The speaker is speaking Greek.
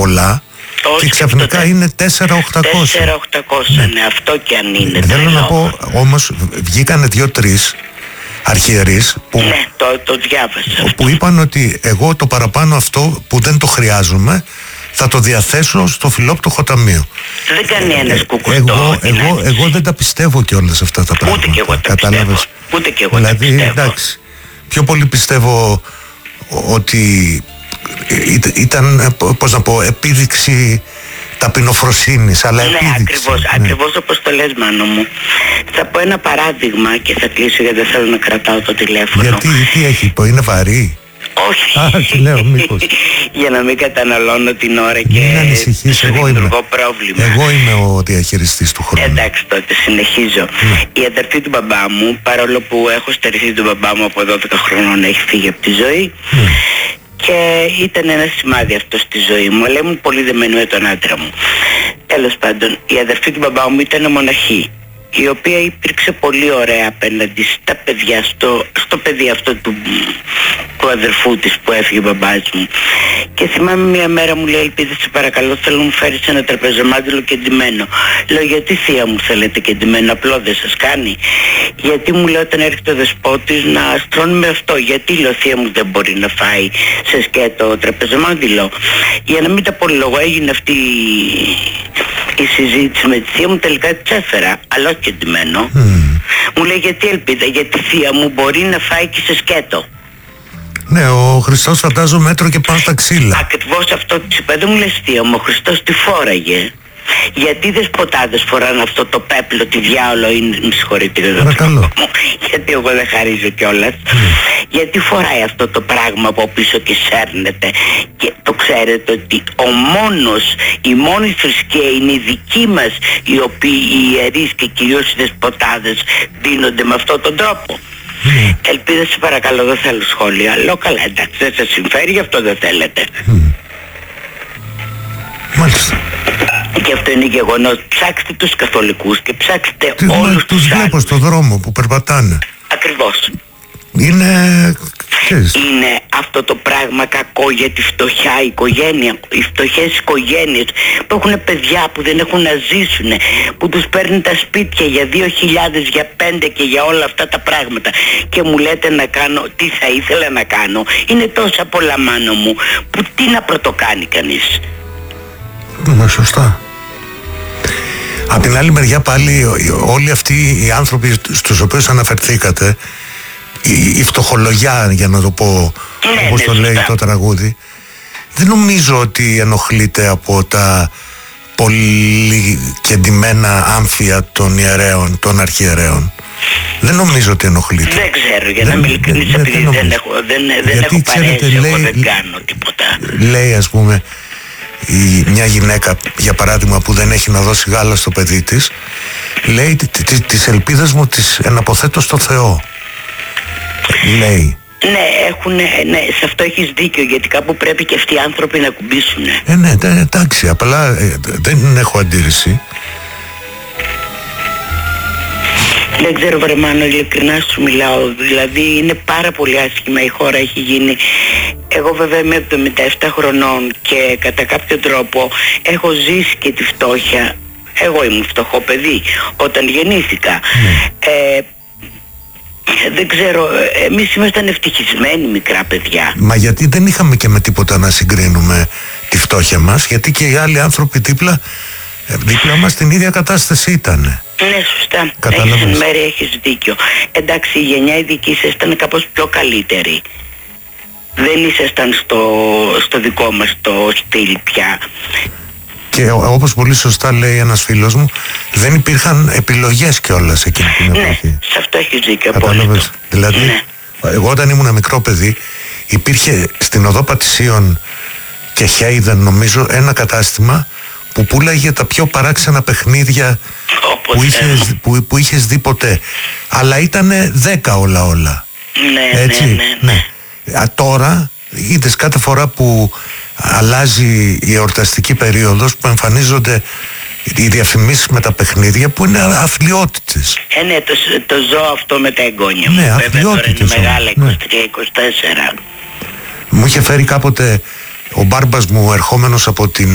πολλά. Και ξαφνικά είναι 4.800. 4.800, ναι, αυτό και αν είναι. Θέλω να πω όμως, βγήκανε 2-3 αρχιερείς που, ναι, το διάβασα. Που είπαν ότι εγώ το παραπάνω αυτό που δεν το χρειάζομαι θα το διαθέσω στο φιλόπτωχο ταμείο. Δεν κάνει ένας κουκουστό. Εγώ δεν τα πιστεύω κιόλας αυτά τα πράγματα. Ούτε κι εγώ τα πιστεύω. Ούτε κι εγώ δηλαδή, τα πιστεύω. Εντάξει, πιο πολύ πιστεύω ότι ήταν, πώς να πω, επίδειξη ταπεινοφροσύνης, αλλά ναι, επίδειξη. Ακριβώς όπως το λες, Μάνο μου. Θα πω ένα παράδειγμα και θα κλείσω γιατί δεν θέλω να κρατάω το τηλέφωνο. Γιατί, τι έχει, είναι βαρύ? Όχι. Λέω μήπως. Για να μην καταναλώνω την ώρα και μην ανησυχείς, εγώ είμαι. Πρόβλημα. Εγώ είμαι ο διαχειριστής του χρόνου. Εντάξει, τότε συνεχίζω. Η αδερφή του μπαμπά μου, παρόλο που έχω στερηθεί τον μπαμπά μου από 12 χρονών, έχει φύγει από τη ζωή. Και ήταν ένα σημάδι αυτό στη ζωή μου, αλλά ήμουν πολύ δεμένη με τον άντρα μου. Τέλος πάντων, η αδερφή του μπαμπά μου ήταν μοναχή, η οποία υπήρξε πολύ ωραία απέναντι στα παιδιά, στο παιδί αυτό του αδερφού της που έφυγε ο μπαμπάς μου. Και θυμάμαι μια μέρα μου λέει, Ελπίδα, σε παρακαλώ, θέλω να μου φέρεις ένα τραπεζομάντιλο κεντυμένο. Λέω, γιατί θεία μου θέλετε κεντυμένο, απλό δεν σας κάνει? Γιατί μου λέει, όταν έρχεται ο δεσπότης να στρώνουμε αυτό. Γιατί, λέω, θεία μου δεν μπορεί να φάει σε σκέτο τραπεζομάντιλο? Για να μην τα πολυλογώ, έγινε αυτή η συζήτηση με τη θεία μου, τελικά της έφερα, αλλά όχι κεντυμένο. Μου λέει, γιατί, Ελπίδα? Γιατί θεία μου μπορεί να φάει και σε σκέτο. Ναι, ο Χριστός φαντάζομαι μέτρο και πάνω στα ξύλα. Ακριβώς αυτό της είπα. Δεν μου λες θεία μου, ο Χριστός τη φόραγε. Γιατί δεσποτάδες φοράνε αυτό το πέπλο, τη διάολο είναι, με συγχωρείτε παρακαλώ. Γιατί εγώ δεν χαρίζω κιόλας. Γιατί φοράει αυτό το πράγμα από πίσω και σέρνεται? Και το ξέρετε ότι η μόνη θρησκεία είναι η δική μας, οι οποίοι οι ιερείς και κυρίως οι δεσποτάδες δίνονται με αυτόν τον τρόπο. Ελπίδα, σε παρακαλώ, δεν θέλω σχόλια. Λέω, καλά, εντάξει, δεν σας συμφέρει, γι' αυτό δεν θέλετε. Μάλιστα. Και αυτό είναι γεγονός. Ψάξτε τους καθολικούς και ψάξτε όλους τους άλλους. Βλέπω στον δρόμο που περπατάνε. Ακριβώς. Είναι αυτό το πράγμα κακό για τη φτωχιά οικογένεια, οι φτωχές οικογένειες που έχουν παιδιά που δεν έχουν να ζήσουν, που τους παίρνουν τα σπίτια για 2.000, για 5 και για όλα αυτά τα πράγματα, και μου λέτε να κάνω τι θα ήθελα να κάνω. Είναι τόσα πολλά, Μάνο μου, που τι να πρωτοκάνει κανείς. Ναι, σωστά. Απ' την άλλη μεριά πάλι όλοι αυτοί οι άνθρωποι στους οποίους αναφερθήκατε, η φτωχολογιά, για να το πω όπως το λέει το τραγούδι, δεν νομίζω ότι ενοχλείται από τα πολύ κεντυμένα άμφια των ιερέων, των αρχιερέων. Δεν νομίζω ότι ενοχλείται. Δεν ξέρω, για να είμαι ειλικρινής, επειδή δεν έχω παρέσει, εγώ δεν κάνω τίποτα. Λέει, ας πούμε, μια γυναίκα, για παράδειγμα, που δεν έχει να δώσει γάλα στο παιδί της, λέει, τις ελπίδες μου τις εναποθέτω στο Θεό. Λέει. Ναι, σε αυτό έχεις δίκιο, γιατί κάπου πρέπει και αυτοί οι άνθρωποι να κουμπίσουνε. Ναι, εντάξει, απλά δεν έχω αντίρρηση. Δεν ξέρω, βρε Μάνο, ειλικρινά σου μιλάω, δηλαδή είναι πάρα πολύ άσχημα η χώρα έχει γίνει. Εγώ βέβαια είμαι 77 χρονών και κατά κάποιο τρόπο έχω ζήσει και τη φτώχεια. Εγώ ήμουν φτωχό παιδί όταν γεννήθηκα. Δεν ξέρω, εμείς ήμασταν ευτυχισμένοι μικρά παιδιά. Μα γιατί δεν είχαμε και με τίποτα να συγκρίνουμε τη φτώχεια μας, γιατί και οι άλλοι άνθρωποι δίπλα μας την ίδια κατάσταση ήτανε. Ναι, σωστά. Έχεις μέρη, έχεις δίκιο. Εντάξει, η γενιά η δική σας ήταν κάπως πιο καλύτερη. Δεν ήσασταν στο δικό μας το στυλ πια. Και όπως πολύ σωστά λέει ένας φίλος μου, δεν υπήρχαν επιλογές κιόλας εκείνη την εποχή. Ναι, σε αυτό έχεις δίκιο. Κατάλαβες. Δηλαδή, εγώ όταν ήμουν μικρό παιδί, υπήρχε στην οδό Πατησίων και Χέιδεν, νομίζω, ένα που πουλάγε τα πιο παράξενα παιχνίδια που είχες δει ποτέ. Αλλά ήτανε 10 όλα. Ναι, έτσι, ναι. Τώρα είδες κάθε φορά που αλλάζει η εορταστική περίοδος, που εμφανίζονται οι διαφημίσεις με τα παιχνίδια που είναι αθλιότητες. Ναι, το ζω αυτό με τα εγγόνια μου. Ναι, βέβαια τώρα είναι μεγάλα, 23-24. Μου είχε φέρει κάποτε ο μπάρμπας μου, ερχόμενος από την